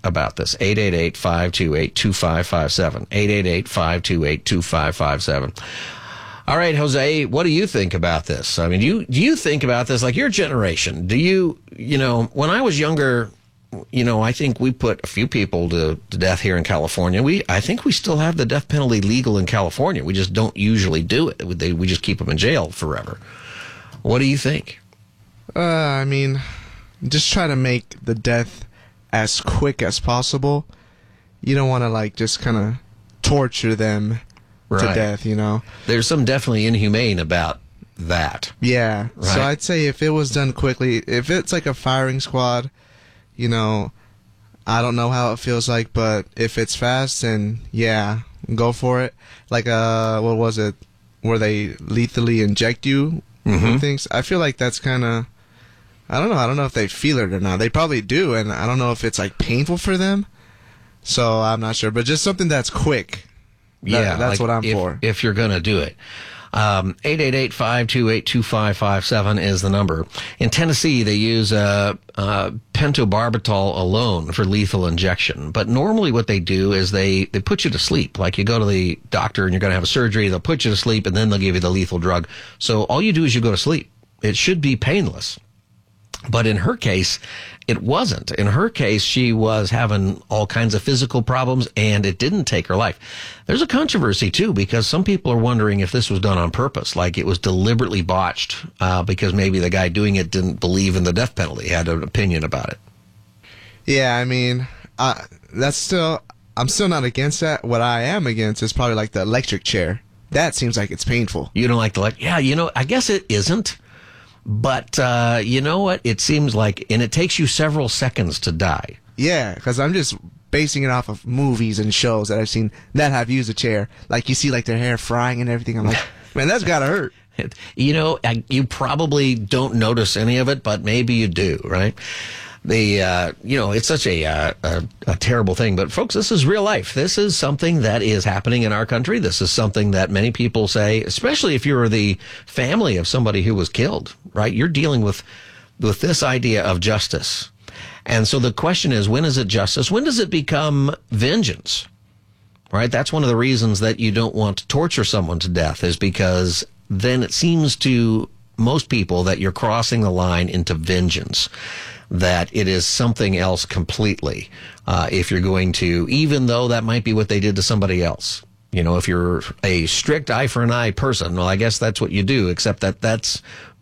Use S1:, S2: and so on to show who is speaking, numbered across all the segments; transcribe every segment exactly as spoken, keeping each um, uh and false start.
S1: about this? eight eight eight, five two eight, two five five seven. eight eight eight, five two eight, two five five seven. All right, Jose, what do you think about this? I mean, do you, do you think about this like your generation? Do you, you know, when I was younger, you know, I think we put a few people to, to death here in California. We, I think we still have the death penalty legal in California. We just don't usually do it. They, we just keep them in jail forever. What do you think?
S2: Uh, I mean, just try to make the death as quick as possible. You don't want to, like, just kind of torture them right. to death, you know?
S1: There's some definitely inhumane about that.
S2: Yeah.
S1: Right?
S2: So I'd say if it was done quickly, if it's like a firing squad, you know, I don't know how it feels like, but if it's fast, then yeah, go for it. Like, uh, what was it? Where they lethally inject you
S1: mm-hmm.
S2: with things? I feel like that's kind of, I don't know. I don't know if they feel it or not. They probably do, and I don't know if it's like painful for them. So I'm not sure, but just something that's quick.
S1: Yeah,
S2: that, that's
S1: like
S2: what I'm
S1: if,
S2: for.
S1: If you're going to do it. Um, eight eight eight, five two eight, two five five seven is the number. In Tennessee, they use uh, uh, pentobarbital alone for lethal injection. But normally what they do is they, they put you to sleep. Like you go to the doctor and you're going to have a surgery, they'll put you to sleep, and then they'll give you the lethal drug. So all you do is you go to sleep. It should be painless. But in her case, it wasn't. In her case, she was having all kinds of physical problems, and it didn't take her life. There's a controversy, too, because some people are wondering if this was done on purpose, like it was deliberately botched, uh, because maybe the guy doing it didn't believe in the death penalty, had an opinion about it.
S2: Yeah, I mean, uh, that's still, I'm still not against that. What I am against is probably like the electric chair. That seems like it's painful.
S1: You don't like the, like, yeah, you know, I guess it isn't. But uh, you know what? It seems like, and it takes you several seconds to die.
S2: Yeah, because I'm just basing it off of movies and shows that I've seen that have used a chair. Like you see, like their hair frying and everything. I'm like, man, that's gotta hurt.
S1: You know, you probably don't notice any of it, but maybe you do, right? The uh, you know, it's such a, uh, a a terrible thing, but folks, this is real life. This is something that is happening in our country. This is something that many people say, especially if you're the family of somebody who was killed, right? You're dealing with with this idea of justice, and so the question is, when is it justice? When does it become vengeance? Right? That's one of the reasons that you don't want to torture someone to death, is because then it seems to most people that you're crossing the line into vengeance. That it is something else completely. Uh, if you're going to, even though that might be what they did to somebody else. You know, if you're a strict eye for an eye person, well, I guess that's what you do, except that that's,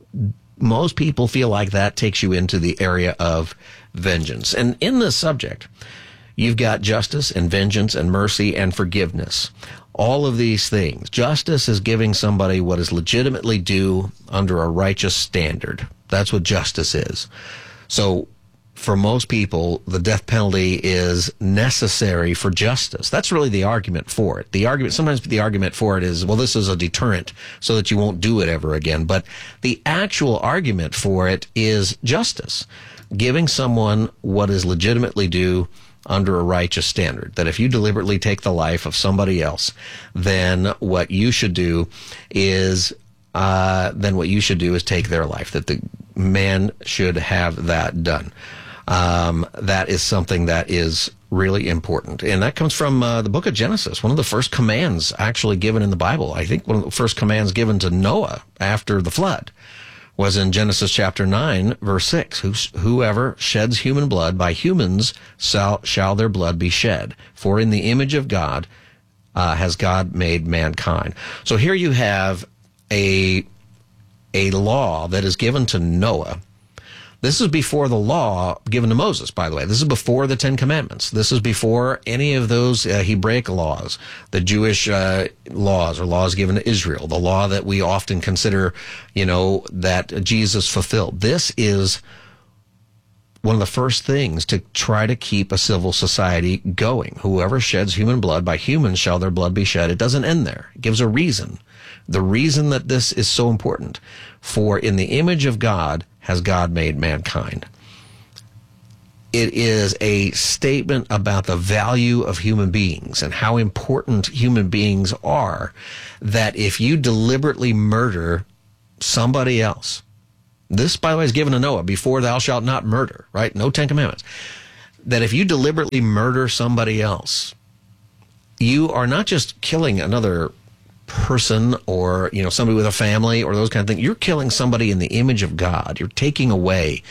S1: most people feel like that takes you into the area of vengeance. And in this subject, you've got justice and vengeance and mercy and forgiveness. All of these things. Justice is giving somebody what is legitimately due under a righteous standard. That's what justice is. So for most people, the death penalty is necessary for justice. That's really the argument for it. The argument, sometimes the argument for it is, well, this is a deterrent so that you won't do it ever again. But the actual argument for it is justice, giving someone what is legitimately due under a righteous standard. That if you deliberately take the life of somebody else, then what you should do is Uh, then what you should do is take their life, that the man should have that done. Um, that is something that is really important. And that comes from uh, the book of Genesis, one of the first commands actually given in the Bible. I think one of the first commands given to Noah after the flood was in Genesis chapter nine, verse six. Who's, whoever sheds human blood, by humans shall, shall their blood be shed. For in the image of God uh, has God made mankind. So here you have a a law that is given to Noah. This is before the law given to Moses, by the way. This is before the Ten Commandments. This is before any of those uh, Hebraic laws, the Jewish uh, laws or laws given to Israel, the law that we often consider, you know, that Jesus fulfilled. This is one of the first things to try to keep a civil society going. Whoever sheds human blood, by humans shall their blood be shed. It doesn't end there. It gives a reason. The reason that this is so important, for in the image of God has God made mankind. It is a statement about the value of human beings and how important human beings are, that if you deliberately murder somebody else, this, by the way, is given to Noah before thou shalt not murder, right? No Ten Commandments. that if you deliberately murder somebody else, you are not just killing another person or, you know, somebody with a family or those kind of things. You're killing somebody in the image of God. You're taking away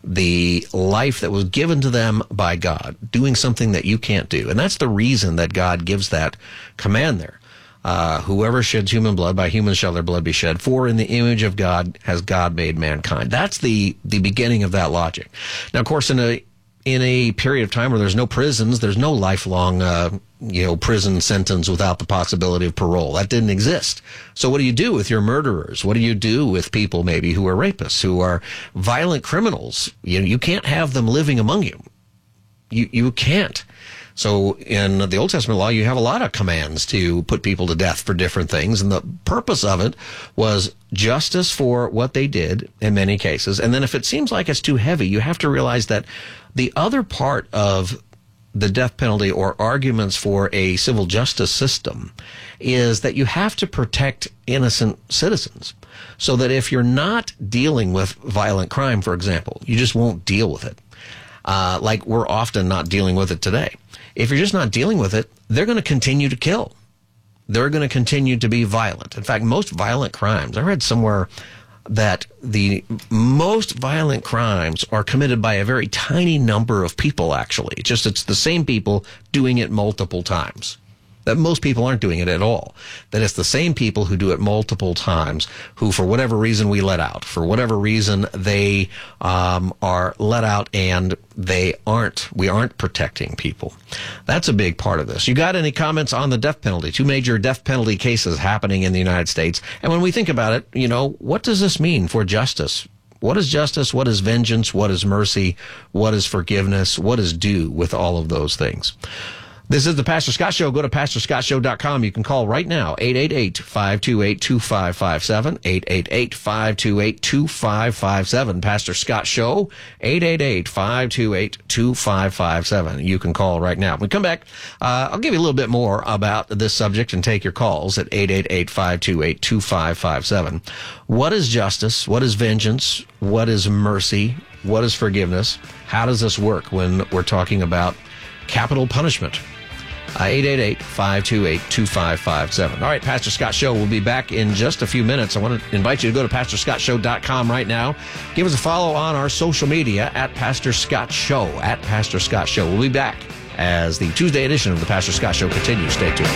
S1: the life that was given to them by God, doing something that you can't do. And that's the reason that God gives that command there. Uh, whoever sheds human blood, by humans shall their blood be shed. For in the image of God has God made mankind. That's the, the beginning of that logic. Now, of course, in a in a period of time where there's no prisons, there's no lifelong, uh, you know, prison sentence without the possibility of parole. That didn't exist. So what do you do with your murderers? What do you do with people maybe who are rapists, who are violent criminals? You know, you can't have them living among you. You you can't. So in the Old Testament law, you have a lot of commands to put people to death for different things. And the purpose of it was justice for what they did in many cases. And then if it seems like it's too heavy, you have to realize that the other part of the death penalty or arguments for a civil justice system is that you have to protect innocent citizens. So that if you're not dealing with violent crime, for example, you just won't deal with it. Uh, like we're often not dealing with it today. If you're just not dealing with it, they're going to continue to kill. They're going to continue to be violent. In fact, most violent crimes, I read somewhere that the most violent crimes are committed by a very tiny number of people, actually. It's just it's the same people doing it multiple times. That most people aren't doing it at all. That it's the same people who do it multiple times, who for whatever reason we let out, for whatever reason they um, are let out and they aren't, we aren't protecting people. That's a big part of this. You got any comments on the death penalty? Two major death penalty cases happening in the United States. And when we think about it, you know, what does this mean for justice? What is justice? What is vengeance? What is mercy? What is forgiveness? What is due with all of those things? This is the Pastor Scott Show. Go to pastor scott show dot com. You can call right now, eight eight eight, five two eight, two five five seven, eight eight eight, five two eight, two five five seven. Pastor Scott Show, eight eight eight, five two eight, two five five seven. You can call right now. When we come back, uh, I'll give you a little bit more about this subject and take your calls at eight eight eight, five two eight, two five five seven. What is justice? What is vengeance? What is mercy? What is forgiveness? How does this work when we're talking about capital punishment? Uh, eight eight eight, five two eight, two five five seven. All right, Pastor Scott Show. We'll be back in just a few minutes. I want to invite you to go to pastor scott show dot com right now. Give us a follow on our social media at Pastor Scott Show, at Pastor Scott Show. We'll be back as the Tuesday edition of the Pastor Scott Show continues. Stay tuned.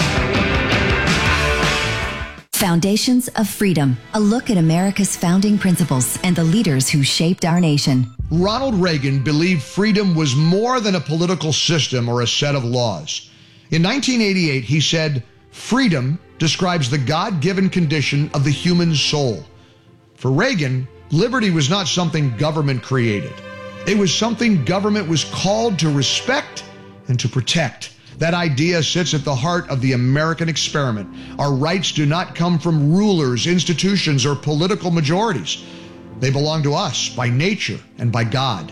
S3: Foundations of Freedom, a look at America's founding principles and the leaders who shaped our nation.
S4: Ronald Reagan believed freedom was more than a political system or a set of laws. In nineteen eighty-eight, he said, "Freedom describes the God-given condition of the human soul." For Reagan, liberty was not something government created. It was something government was called to respect and to protect. That idea sits at the heart of the American experiment. Our rights do not come from rulers, institutions, or political majorities. They belong to us by nature and by God.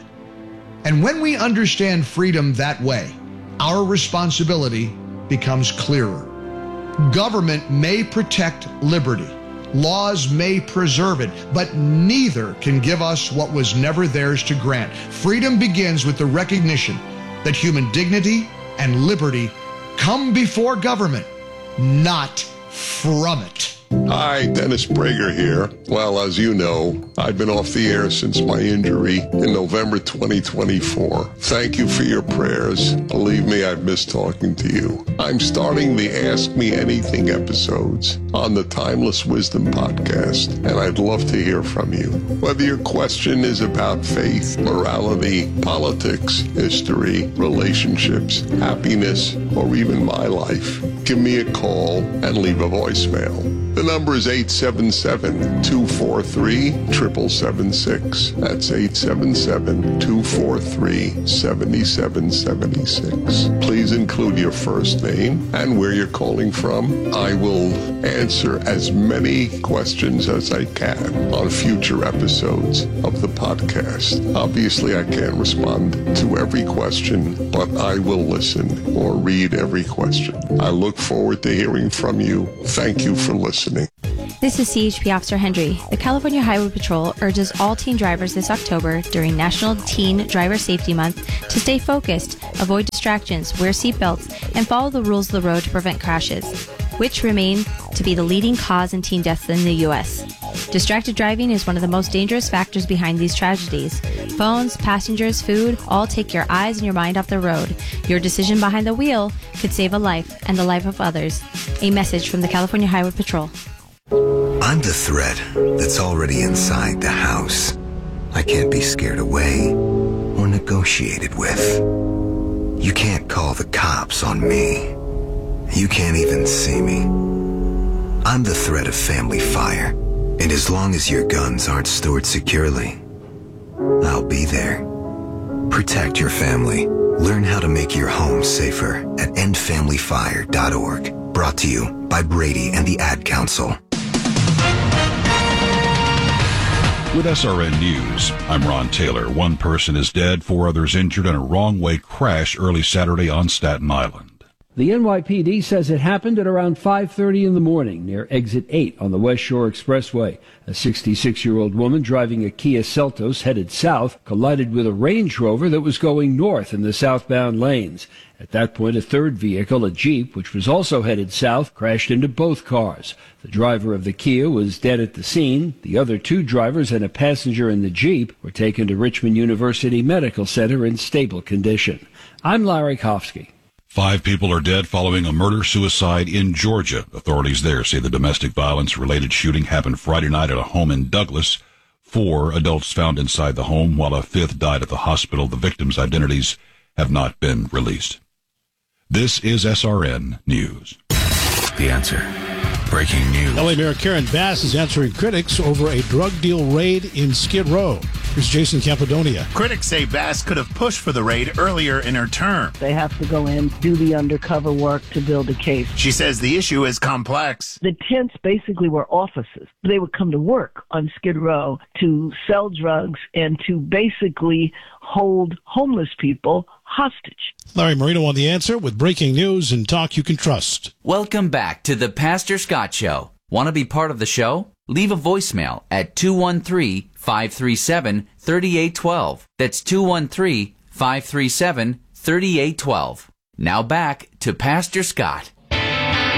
S4: And when we understand freedom that way, our responsibility becomes clearer. Government may protect liberty. Laws may preserve it, but neither can give us what was never theirs to grant. Freedom begins with the recognition that human dignity and liberty come before government, not from it.
S5: Hi, Dennis Prager here. Well, as you know, I've been off the air since my injury in November twenty twenty-four. Thank you for your prayers. Believe me, I've missed talking to you. I'm starting the Ask Me Anything episodes on the Timeless Wisdom podcast, and I'd love to hear from you. Whether your question is about faith, morality, politics, history, relationships, happiness, or even my life, give me a call and leave a voicemail. The number is eight seven seven, two four three, seven seven seven six. That's eight seven seven, two four three, seven seven seven six. Please include your first name and where you're calling from. I will answer as many questions as I can on future episodes of the podcast. Obviously, I can't respond to every question, but I will listen or read every question. I look forward to hearing from you. Thank you for listening.
S6: This is C H P Officer Hendry. The California Highway Patrol urges all teen drivers this October during National Teen Driver Safety Month to stay focused, avoid distractions, wear seatbelts, and follow the rules of the road to prevent crashes, which remain to be the leading cause in teen deaths in the U S. Distracted driving is one of the most dangerous factors behind these tragedies. Phones, passengers, food, all take your eyes and your mind off the road. Your decision behind the wheel could save a life and the life of others. A message from the California Highway Patrol.
S7: I'm the threat that's already inside the house. I can't be scared away or negotiated with. You can't call the cops on me. You can't even see me. I'm the threat of family fire, and as long as your guns aren't stored securely, I'll be there. Protect your family. Learn how to make your home safer at end family fire dot org. Brought to you by Brady and the Ad Council.
S8: With S R N News, I'm Ron Taylor. One person is dead, four others injured in a wrong-way crash early Saturday on Staten Island.
S9: The N Y P D says it happened at around five thirty in the morning near Exit eight on the West Shore Expressway. A sixty-six-year-old woman driving a Kia Seltos headed south collided with a Range Rover that was going north in the southbound lanes. At that point, a third vehicle, a Jeep, which was also headed south, crashed into both cars. The driver of the Kia was dead at the scene. The other two drivers and a passenger in the Jeep were taken to Richmond University Medical Center in stable condition. I'm Larry Kofsky.
S8: Five people are dead following a murder-suicide in Georgia. Authorities there say the domestic violence-related shooting happened Friday night at a home in Douglas. Four adults found inside the home, while a fifth died at the hospital. The victims' identities have not been released. This is S R N News.
S7: The Answer. Breaking news.
S10: L A Mayor Karen Bass is answering critics over a drug deal raid in Skid Row. Here's Jason Campodonia.
S11: Critics say Bass could have pushed for the raid earlier in her term.
S12: They have to go in, do the undercover work to build a case.
S11: She says the issue is complex.
S12: The tents basically were offices. They would come to work on Skid Row to sell drugs and to basically hold homeless people hostage.
S10: Larry Marino on The Answer with breaking news and talk you can trust.
S13: Welcome back to the Pastor Scott Show. Want to be part of the show? Leave a voicemail at two one three, five three seven, three eight one two. That's two one three, five three seven, three eight one two. Now back to Pastor Scott.